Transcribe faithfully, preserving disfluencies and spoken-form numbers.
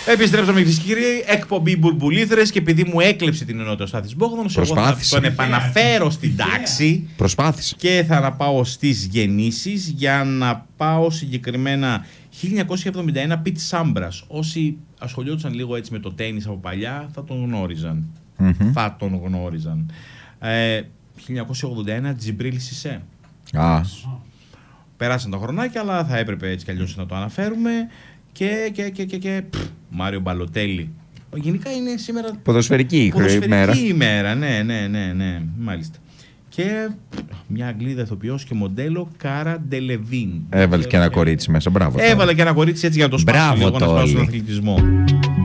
Επιστρέψαμε και κύριοι, εκπομπή Μπουρμπουλήθρες και επειδή μου έκλεψε την ενότητα ο Στάθης Μπόγδανος, εγώ θα τον επαναφέρω στην τάξη. Προσπάθησα. Και θα να πάω στις γεννήσεις για να πάω συγκεκριμένα χίλια εννιακόσια εβδομήντα ένα Πιτ Σάμπρας. Όσοι ασχολιόντουσαν λίγο έτσι με το τένις από παλιά θα τον γνώριζαν. Mm-hmm. Θα τον γνώριζαν. Ε, χίλια εννιακόσια ογδόντα ένα Τζιμπρίλ Σισέ. Ah. Περάσαν τα χρονάκια, αλλά θα έπρεπε έτσι κι αλλιώς να το αναφέρουμε. Και, και, και, και, και πφ, Μάριο Μπαλοτέλη. Γενικά είναι σήμερα ποδοσφαιρική, ποδοσφαιρική ημέρα. ημέρα. Ναι, ναι, ναι, ναι, μάλιστα. Και μια Αγγλίδα ηθοποιός και μοντέλο, Κάρα Ντελεβίν. Έβαλε και ένα κορίτσι μέσα, μπράβο. Έβαλε και ένα κορίτσι έτσι για να το σπάσει, λίγο, να σπάσει τον αθλητισμό.